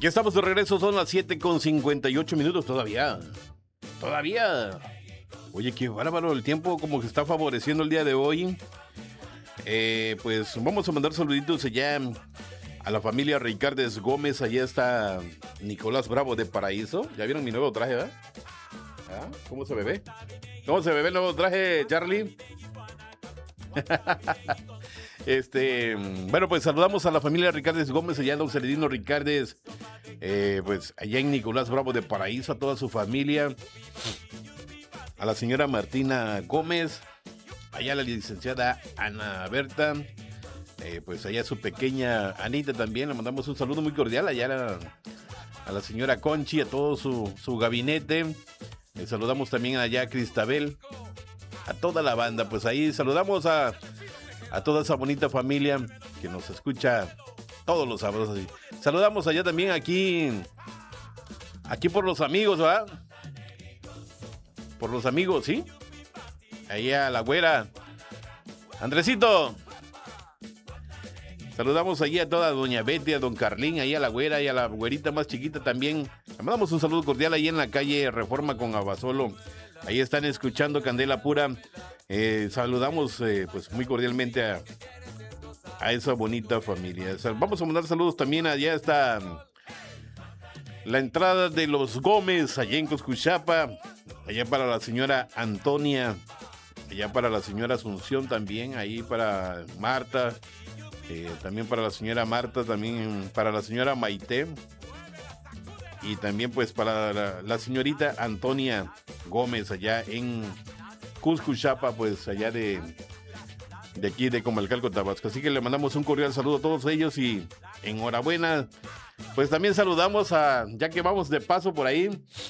Aquí estamos de regreso, son las 7:58 todavía. Todavía. Oye, qué bárbaro, el tiempo como que está favoreciendo el día de hoy. Pues vamos a mandar saluditos allá a la familia Ricardes Gómez. Allá está Nicolás Bravo de Paraíso. ¿Ya vieron mi nuevo traje, verdad? ¿Ah? ¿Cómo se ve? ¿Cómo se ve el nuevo traje, Charlie? Bueno, pues saludamos a la familia Ricardes Gómez, allá en Don Celedino Ricardes, pues allá en Nicolás Bravo de Paraíso, a toda su familia, a la señora Martina Gómez, allá la licenciada Ana Berta, pues allá su pequeña Anita también, le mandamos un saludo muy cordial allá a la señora Conchi, a todo su gabinete, saludamos también allá a Cristabel, a toda la banda, pues ahí saludamos a toda esa bonita familia que nos escucha todos los sábados. Así. Saludamos allá también aquí por los amigos, ¿verdad? Por los amigos, ¿sí? Ahí a la güera. Andresito. Saludamos allí a toda doña Betty, a don Carlín, ahí a la güera y a la güerita más chiquita también. Le mandamos un saludo cordial ahí en la calle Reforma con Abasolo. Ahí están escuchando Candela Pura. Saludamos pues muy cordialmente a esa bonita familia. Vamos a mandar saludos también. Allá está la entrada de los Gómez, allá en Coscuchapa. Allá para la señora Antonia. Allá para la señora Asunción también. Ahí para Marta. También para la señora Marta. También para la señora Maite. Y también pues para la señorita Antonia Gómez allá en Cuscuchapa, pues allá de aquí de Comalcalco, Tabasco. Así que le mandamos un cordial saludo a todos ellos y enhorabuena. Pues también saludamos ya que vamos de paso por ahí,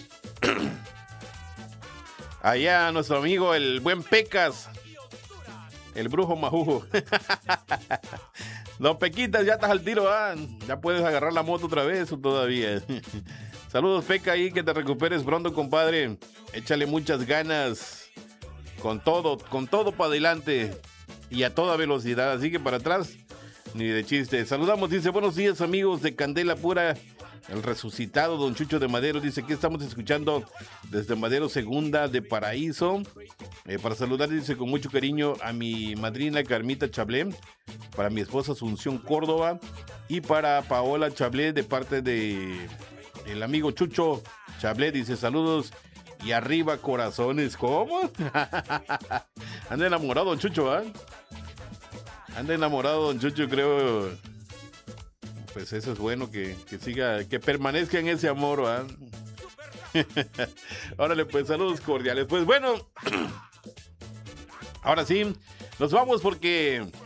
allá a nuestro amigo el buen Pecas, el brujo majujo. Don Pequitas, ya estás al tiro, ya puedes agarrar la moto otra vez o todavía. Saludos, Peca, ahí, que te recuperes pronto, compadre. Échale muchas ganas. Con todo para adelante y a toda velocidad. Así que para atrás, ni de chiste. Saludamos, dice, buenos días, amigos de Candela Pura. El resucitado Don Chucho de Madero dice que estamos escuchando desde Madero Segunda de Paraíso. Para saludar, dice, con mucho cariño a mi madrina Carmita Chablé, para mi esposa Asunción Córdoba y para Paola Chablé de parte de el amigo Chucho Chablé. Dice, saludos y arriba corazones. ¿Cómo? Anda enamorado Don Chucho, Anda enamorado Don Chucho, creo. Pues eso es bueno, que siga, que permanezca en ese amor, Órale, pues saludos cordiales. Pues bueno, ahora sí, nos vamos porque